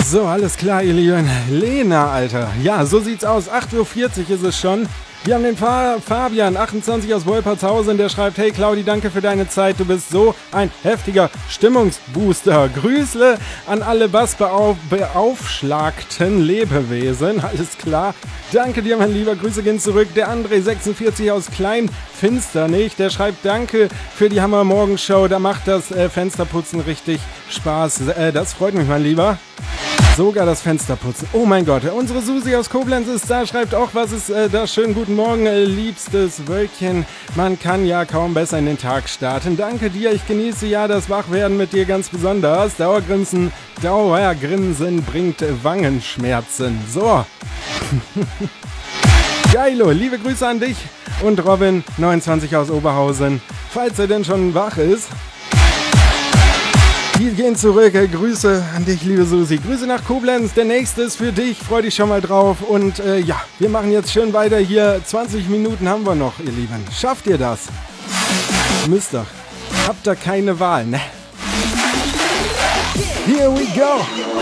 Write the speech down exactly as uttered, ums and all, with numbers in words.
So, alles klar, ihr Lieben. Lena, Alter. Ja, so sieht's aus. acht Uhr vierzig ist es schon. Wir haben den Fa Fabian, achtundzwanzig aus Wolpertshausen, der schreibt: Hey Claudi, danke für deine Zeit. Du bist so ein heftiger Stimmungsbooster. Grüße an alle bassbeaufschlagten Lebewesen. Alles klar. Danke dir, mein Lieber. Grüße gehen zurück. Der André, sechsundvierzig aus Kleinfinsternich, der schreibt: Danke für die Hammer-Morgenshow. Da macht das äh, Fensterputzen richtig Spaß. Äh, das freut mich, mein Lieber. Sogar das Fensterputzen. Oh mein Gott. Unsere Susi aus Koblenz ist da, schreibt auch: Was ist äh, das? Schönen guten Morgen, äh, liebstes Wölkchen. Man kann ja kaum besser in den Tag starten. Danke dir. Ich genieße ja das Wachwerden mit dir ganz besonders. Dauergrinsen, Dauergrinsen bringt Wangenschmerzen. So. Geilo. Liebe Grüße an dich und Robin, neunundzwanzig aus Oberhausen. Falls er denn schon wach ist. Wir gehen zurück. Grüße an dich, liebe Susi. Grüße nach Koblenz. Der nächste ist für dich. Freu dich schon mal drauf. Und äh, ja, wir machen jetzt schön weiter hier. zwanzig Minuten haben wir noch, ihr Lieben. Schafft ihr das? Müsst doch. Habt da keine Wahl, ne? Here we go.